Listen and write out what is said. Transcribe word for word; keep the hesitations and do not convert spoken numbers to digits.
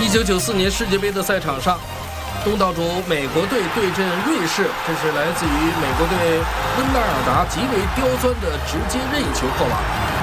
一九九四年世界杯的赛场上，东道主美国队对阵瑞士，这是来自于美国队温纳尔达极为刁钻的直接任意球破网。